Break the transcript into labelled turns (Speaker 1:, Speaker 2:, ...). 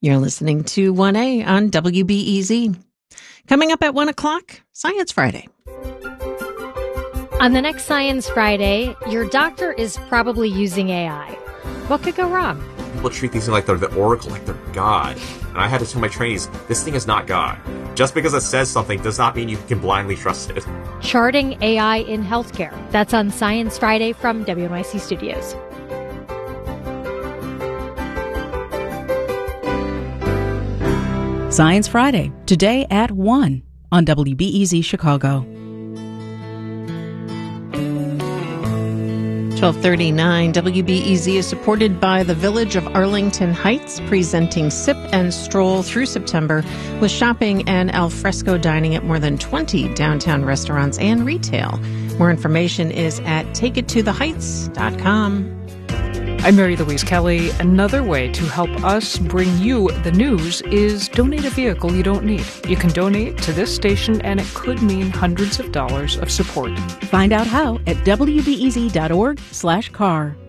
Speaker 1: You're listening to 1A on WBEZ. Coming up at 1 o'clock, Science Friday.
Speaker 2: On the next Science Friday, your doctor is probably using AI. What could go wrong?
Speaker 3: People treat these things like they're the oracle, like they're God. And I had to tell my trainees, this thing is not God. Just because it says something does not mean you can blindly trust it.
Speaker 2: Charting AI in healthcare. That's on Science Friday from WNYC Studios.
Speaker 4: Science Friday, today at 1 on WBEZ Chicago.
Speaker 1: 1239 WBEZ is supported by the Village of Arlington Heights, presenting Sip and Stroll through September with shopping and al fresco dining at more than 20 downtown restaurants and retail. More information is at takeittotheheights.com.
Speaker 5: I'm Mary Louise Kelly. Another way to help us bring you the news is donate a vehicle you don't need. You can donate to this station, and it could mean hundreds of dollars of support.
Speaker 4: Find out how at WBEZ.org/car.